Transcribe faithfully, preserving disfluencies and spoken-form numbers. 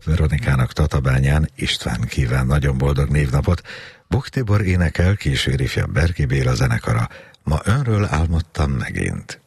Veronikának Tatabányán István kíván nagyon boldog névnapot. Buk Tibor énekel, késő ifjabb Berki Béla zenekara. Ma önről álmodtam megint.